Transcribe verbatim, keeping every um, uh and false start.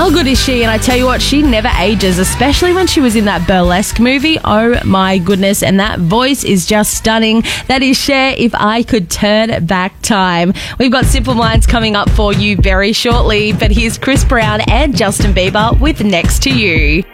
How good is she? And I tell you what, she never ages, especially when she was in that Burlesque movie. Oh my goodness. And that voice is just stunning. That is Cher, If I Could Turn Back Time. We've got Simple Minds coming up for you very shortly, but here's Chris Brown and Justin Bieber with Next to You.